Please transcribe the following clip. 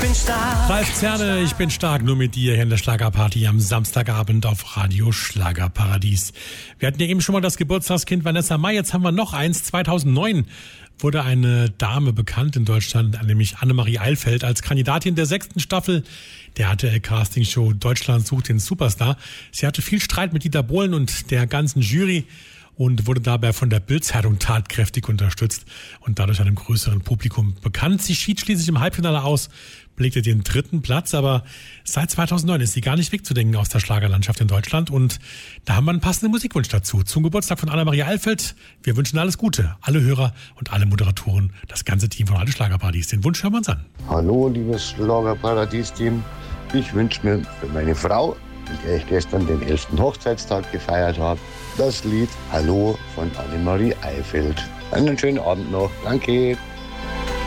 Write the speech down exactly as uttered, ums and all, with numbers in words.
bin stark. Ralf Zerne, ich bin stark, nur mit dir hier in der Schlagerparty am Samstagabend auf Radio Schlagerparadies. Wir hatten ja eben schon mal das Geburtstagskind Vanessa Mai, jetzt haben wir noch eins. zweitausendneun wurde eine Dame bekannt in Deutschland, nämlich Annemarie Eilfeld, als Kandidatin der sechsten Staffel der R T L-Castingshow Deutschland sucht den Superstar. Sie hatte viel Streit mit Dieter Bohlen und der ganzen Jury und wurde dabei von der Bild-Zeitung tatkräftig unterstützt und dadurch einem größeren Publikum bekannt. Sie schied schließlich im Halbfinale aus, belegte den dritten Platz, aber seit zweitausendneun ist sie gar nicht wegzudenken aus der Schlagerlandschaft in Deutschland und da haben wir einen passenden Musikwunsch dazu. Zum Geburtstag von Annemarie Eilfeld. Wir wünschen alles Gute, alle Hörer und alle Moderatoren, das ganze Team von Radio Schlagerparadies. Den Wunsch hören wir uns an. Hallo, liebes Schlagerparadies-Team. Ich wünsche mir für meine Frau, mit der ich gestern den elften Hochzeitstag gefeiert habe, das Lied Hallo von Annemarie Eilfeld. Einen schönen Abend noch. Danke.